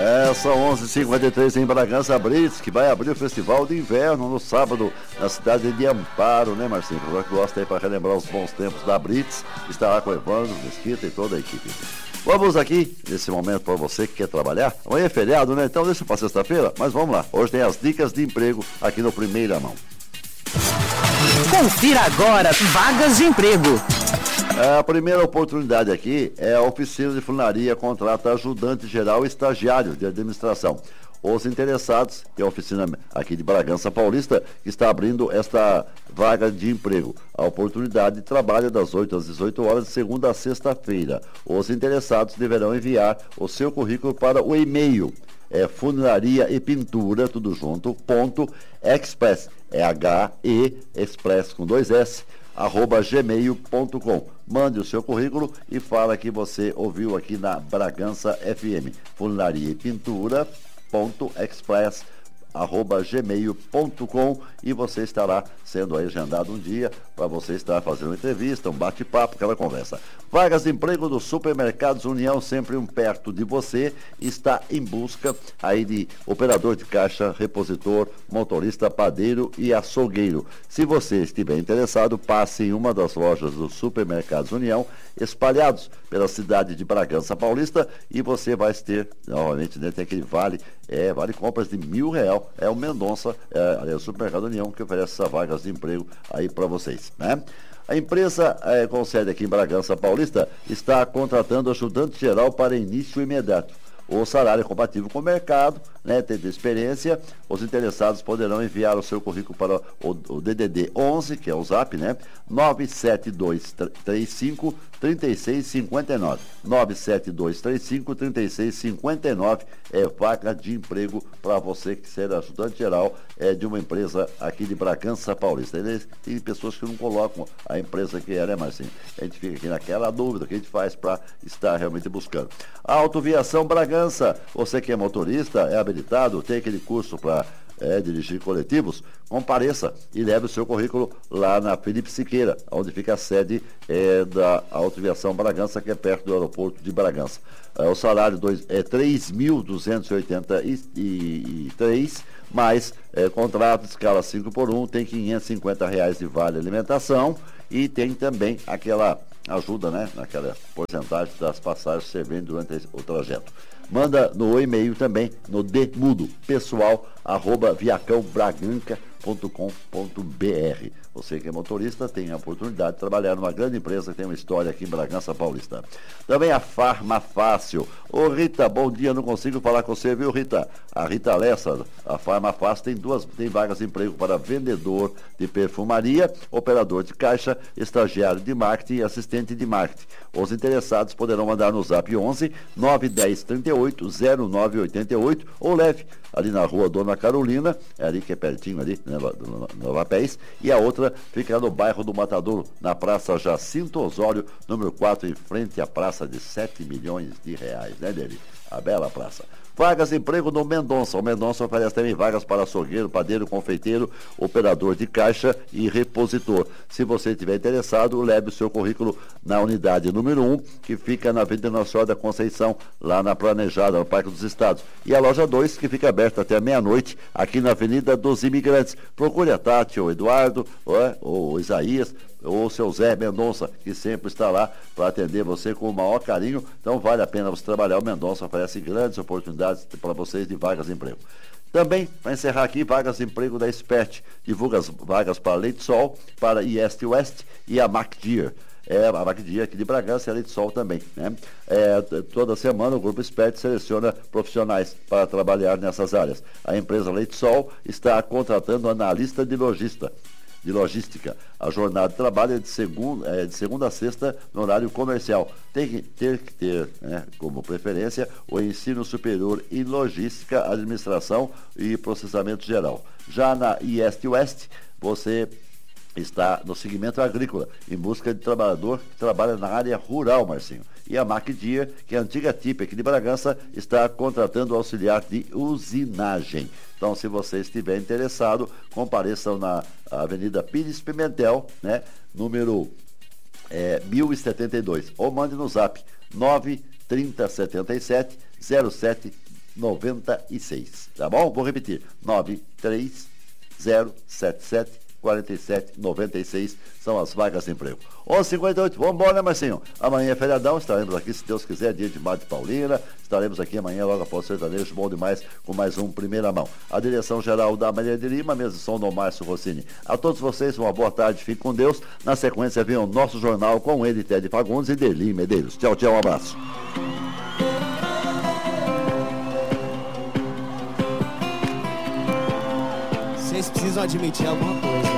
São 11h53 em Bragança Brits, que vai abrir o Festival de Inverno no sábado, na cidade de Amparo, né, Marcinho? Você que gosta aí para relembrar os bons tempos da Brits, está lá com o Evandro, Mesquita e toda a equipe. Vamos aqui, nesse momento, para você que quer trabalhar. Amanhã é feriado, né? Então deixa para sexta-feira, mas vamos lá. Hoje tem as dicas de emprego aqui no Primeira Mão. Confira agora, vagas de emprego. A primeira oportunidade aqui é a oficina de funilaria, contrata ajudante geral e estagiário de administração. Os interessados, que é a oficina aqui de Bragança Paulista, que está abrindo esta vaga de emprego. A oportunidade de trabalho das 8 às 18 horas, de segunda a sexta-feira. Os interessados deverão enviar o seu currículo para o e-mail. Funilaria e pintura, tudo junto, ponto, express, express com 2 S, @gmail.com. Mande o seu currículo e fala que você ouviu aqui na Bragança FM. Funilaria e pintura, ponto, express, @gmail.com, e você estará sendo agendado um dia para você estar fazendo uma entrevista, um bate-papo, aquela conversa. Vagas de emprego do Supermercados União, sempre perto de você, está em busca aí de operador de caixa, repositor, motorista, padeiro e açougueiro. Se você estiver interessado, passe em uma das lojas do Supermercados União, espalhados pela cidade de Bragança Paulista, e você vai ter, novamente, né, tem aquele vale compras de R$1.000, é o Mendonça, o Supermercado União, que oferece essas vagas de emprego aí para vocês, né? A empresa com sede aqui em Bragança Paulista está contratando ajudante geral para início imediato. O salário é compatível com o mercado, né, tendo experiência. Os interessados poderão enviar o seu currículo para o DDD 11, que é o Zap, né? 97235 3659. 97235 3659 é vaga de emprego para você que será ajudante geral de uma empresa aqui de Bragança Paulista. Tem pessoas que não colocam a empresa que é, né, Marcinho? A gente fica aqui naquela dúvida que a gente faz para estar realmente buscando. A Autoviação Bragança, você que é motorista, é habilitado, tem aquele curso para dirigir coletivos, compareça e leve o seu currículo lá na Felipe Siqueira, onde fica a sede da Autoviação Bragança, que é perto do aeroporto de Bragança. O salário é 3.283, mais contrato escala 5x1, tem R$550 de vale alimentação e tem também aquela ajuda, né, naquela porcentagem das passagens que você vende durante o trajeto. Manda no e-mail também, no demudo pessoal, @viacãobraganca.com.br. Você que é motorista tem a oportunidade de trabalhar numa grande empresa que tem uma história aqui em Bragança Paulista. Também a Farma Fácil. Ô Rita, bom dia, não consigo falar com você, viu, Rita? A Rita Lessa, a Farma Fácil, tem vagas de emprego para vendedor de perfumaria, operador de caixa, estagiário de marketing e assistente de marketing. Os interessados poderão mandar no Zap 11 910 38 0988 ou leve ali na rua Dona Carolina, ali que é pertinho ali, né, no Lapés, e a outra fica no bairro do Matadouro, na Praça Jacinto Osório, número 4, em frente à praça de R$7 milhões, né, dele? A bela praça. Vagas de emprego no Mendonça. O Mendonça oferece também vagas para açougueiro, padeiro, confeiteiro, operador de caixa e repositor. Se você estiver interessado, leve o seu currículo na unidade número 1, que fica na Avenida Nossa Senhora da Conceição, lá na Planejada, no Parque dos Estados. E a loja 2, que fica aberta até meia-noite, aqui na Avenida dos Imigrantes. Procure a Tati, ou Eduardo, ou o Isaías, ou o seu Zé Mendonça, que sempre está lá para atender você com o maior carinho. Então vale a pena você trabalhar. O Mendonça oferece grandes oportunidades para vocês de vagas de emprego. Também, para encerrar aqui, vagas de emprego da Expert. Divulga as vagas para Leite Sol, para IEST West e a MacDear. A MacDear aqui de Bragança e a Leite Sol também, né? Toda semana o Grupo Expert seleciona profissionais para trabalhar nessas áreas. A empresa Leite Sol está contratando analista de logística. A jornada de trabalho é de segunda a sexta no horário comercial. Tem que ter, né, como preferência o ensino superior em logística, administração e processamento geral. Já na IEST West, você está no segmento agrícola, em busca de trabalhador que trabalha na área rural, Marcinho. E a MacDear, que é a antiga TIP aqui de Bragança, está contratando auxiliar de usinagem. Então, se você estiver interessado, compareçam na Avenida Pires Pimentel, né, número 1072, ou mande no Zap 93077 07 4797-4796. Tá bom? Vou repetir. 93077-4796 são as vagas de emprego. 11h58, vamos embora, né, Marcinho? Amanhã é feriadão, estaremos aqui, se Deus quiser, dia de Madre Paulina. Estaremos aqui amanhã, logo após o sertanejo, bom demais, com mais um Primeira Mão. A direção geral da Maria de Lima, mesa de som do Márcio Rossini. A todos vocês, uma boa tarde, fiquem com Deus. Na sequência, vem o nosso jornal com ele, Ted Fagundes e Deli Medeiros. Tchau, tchau, um abraço. Vocês precisam admitir alguma coisa.